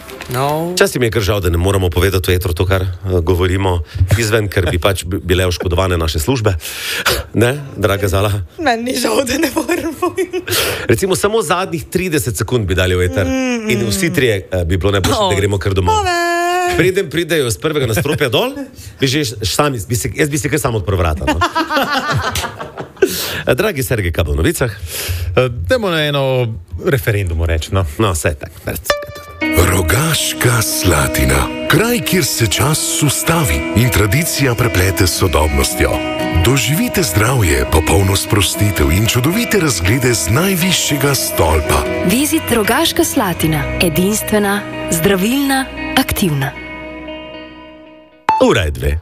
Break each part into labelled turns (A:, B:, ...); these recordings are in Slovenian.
A: Včasih mi je kar žal, da ne moramo povedati v etru to, kar govorimo izven, ker bi pač bile oškodovane naše službe. Ne, draga Zala?
B: Meni ni žal, da ne moramo.
A: Recimo samo zadnjih 30 sekund bi dali v eter in vsi trije bi bilo najboljše, da gremo kar domov. Pridejo z prvega nastropja dol, jaz bi si kar sam odprl vrata. No? Dragi Sergej, kaj bo v novicah?
C: Dajmo na eno referendumu reči, no.
A: No, vse tak.
D: Rogaška Slatina. Kraj, kjer se čas ustavi in tradicija preplete s sodobnostjo. Doživite zdravje, popolno sprostitev in čudovite razglede z najvišjega stolpa.
E: Vizit Rogaška Slatina. Edinstvena, zdravilna, aktivna.
A: Ura je 2.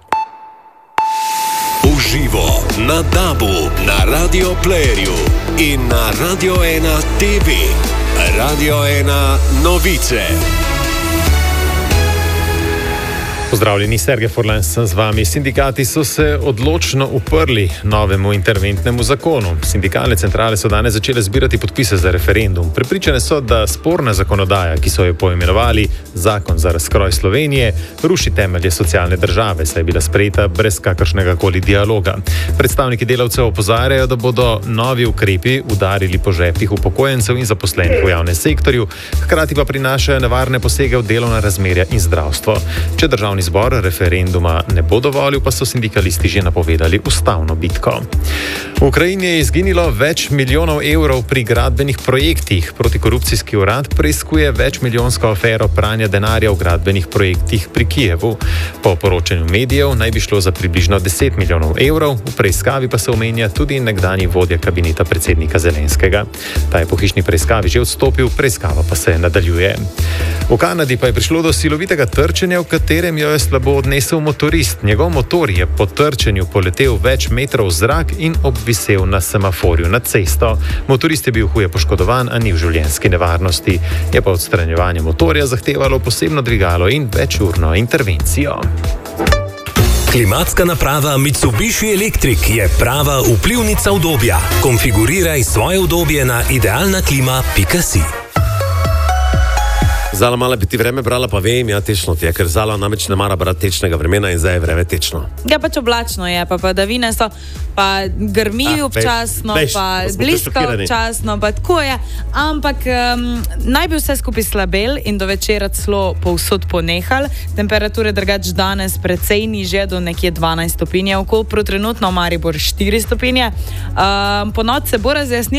F: Uživo na DAB-u, na Radio Playerju in na Radio 1 TV. Radio 1 novice.
C: Pozdravljeni, Sergej Forlan sem z vami. Sindikati so se odločno uprli novemu interventnemu zakonu. Sindikalne centrale so danes začele zbirati podpise za referendum. Prepričane so, da sporna zakonodaja, ki so jo poimenovali Zakon za razkroj Slovenije, ruši temelje socialne države, saj je bila sprejeta brez kakršnega koli dialoga. Predstavniki delavcev opozarjajo, da bodo novi ukrepi udarili po žepih upokojencev in zaposlenih v javnem sektorju, hkrati pa prinašajo nevarne posege v delovna razmerja in zdravstvo. Če državni zbor referenduma ne bo dovolil, pa so sindikalisti že napovedali ustavno bitko. V Ukrajini je izginilo več milijonov evrov pri gradbenih projektih. Protikorupcijski urad preiskuje večmilijonsko afero pranja denarja v gradbenih projektih pri Kijevu. Po poročanju medijev naj bi šlo za približno 10 milijonov evrov, v preiskavi pa se omenja tudi nekdanji vodja kabineta predsednika Zelenskega. Ta je po hišni preiskavi že odstopil, preiskava pa se nadaljuje. V Kanadi pa je prišlo do silovitega trčenja, v katerem jo je slabo odnesel motorist. Njegov motor je po trčenju poletel več metrov v zrak in obvisel na semaforju nad cesto. Motorist je bil huje poškodovan, a ni v življenjski nevarnosti. Je pa odstranjevanje motorja zahtevalo posebno dvigalo in večurno intervencijo.
F: Klimatska naprava Mitsubishi Electric je prava vplivnica udobja. Konfiguriraj svoje udobje na idealnaklima.si.
A: Zala mala bi ti vreme brala, pa vem, ja, tečno ti je, ker Zala namreč ne mara brati tečnega vremena in zdaj je vreme tečno.
B: Ja, pač oblačno je, pa padavine so, pa grmi občasno, pa bliska občasno, pa tako je. Ampak naj bi vse skupaj slabel in do večera celo povsod ponehal. Temperature drugač danes precej nižje, do nekje 12 stopinje, v Kopru trenutno v Mariboru 4 stopinje. Po noč se bo razjasnilo.